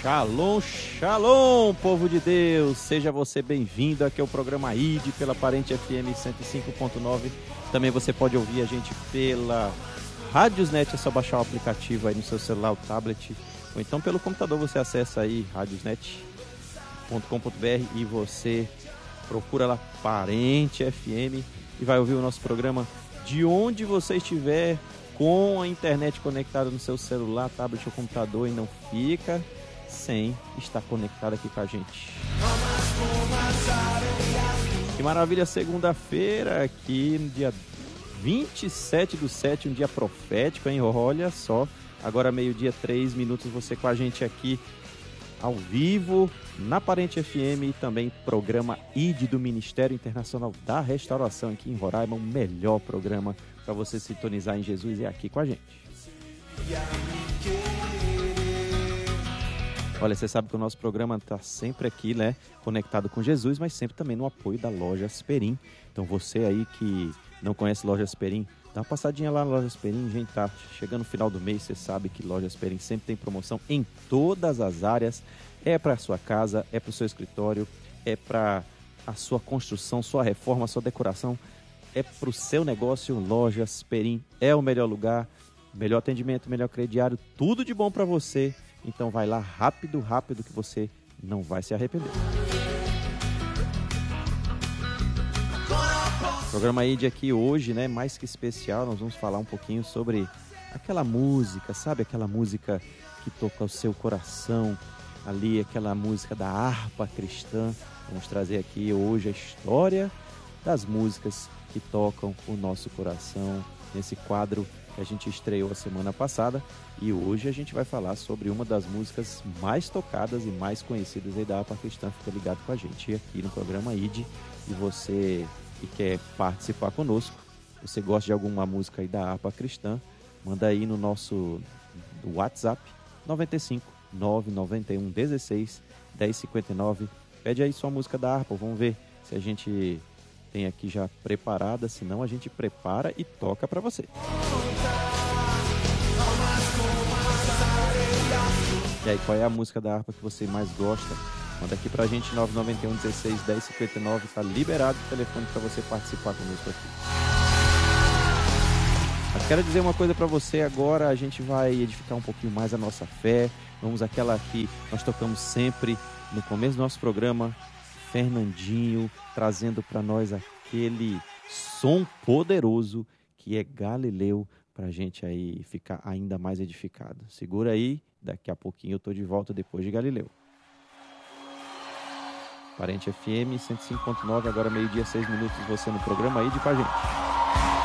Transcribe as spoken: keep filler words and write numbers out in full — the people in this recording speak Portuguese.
Shalom, shalom, povo de Deus, seja você bem-vindo aqui ao programa I D pela Parente F M cento e cinco ponto nove. Também você pode ouvir a gente pela Radiosnet, é só baixar o aplicativo aí no seu celular, o tablet, ou então pelo computador você acessa aí radiosnet ponto com ponto b r e você procura lá Parente F M e vai ouvir o nosso programa de onde você estiver, com a internet conectada no seu celular, tablet ou computador, e não fica sem estar conectado aqui com a gente. Que maravilha, segunda-feira aqui no dia vinte e sete do sete, um dia profético, hein? Olha só, agora meio-dia, três minutos, você com a gente aqui ao vivo na Parente F M e também programa I D do Ministério Internacional da Restauração aqui em Roraima, o melhor programa para você sintonizar em Jesus e aqui com a gente. Olha, você sabe que o nosso programa está sempre aqui, né, conectado com Jesus, mas sempre também no apoio da Loja Asperim. Então você aí que não conhece Loja Asperim, dá uma passadinha lá na Loja Asperim, gente, tá chegando no final do mês, você sabe que Loja Asperim sempre tem promoção em todas as áreas. É para a sua casa, é para o seu escritório, é para a sua construção, sua reforma, sua decoração, é para o seu negócio. Loja Asperim é o melhor lugar, melhor atendimento, melhor crediário, tudo de bom para você. Então vai lá rápido, rápido, que você não vai se arrepender. O programa I D aqui hoje, né, mais que especial, nós vamos falar um pouquinho sobre aquela música, sabe? Aquela música que toca o seu coração, ali, aquela música da harpa cristã. Vamos trazer aqui hoje a história das músicas que tocam o nosso coração, nesse quadro que a gente estreou a semana passada, e hoje a gente vai falar sobre uma das músicas mais tocadas e mais conhecidas aí da harpa cristã. Fica ligado com a gente aqui no programa I D, e você que quer participar conosco, você gosta de alguma música aí da harpa cristã, manda aí no nosso WhatsApp nove cinco nove nove um um seis um zero cinco nove. Pede aí sua música da harpa, vamos ver se a gente tem aqui já preparada, senão a gente prepara e toca para você. E aí, qual é a música da harpa que você mais gosta? Manda aqui pra gente, nove nove um um seis um zero cinco nove, tá liberado o telefone para você participar conosco aqui. Mas quero dizer uma coisa para você agora, a gente vai edificar um pouquinho mais a nossa fé. Vamos àquela que nós tocamos sempre no começo do nosso programa, Fernandinho, trazendo para nós aquele som poderoso que é Galileu, pra gente aí ficar ainda mais edificado. Segura aí, daqui a pouquinho eu tô de volta depois de Galileu. Parente F M cento e cinco ponto nove, agora meio-dia, seis minutos, você no programa I D com a gente.